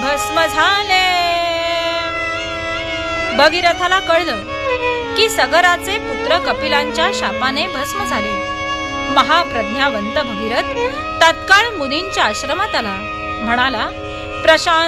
भस्म झाले. भगीरथाला कळलं की सगराचे पुत्र कपिलांच्या शापाने भस्म झाले. महाप्रज्ञावंत भगीरथ तत्काळ मुनींच्या आश्रमात आला. म्हणाला, प्रशांत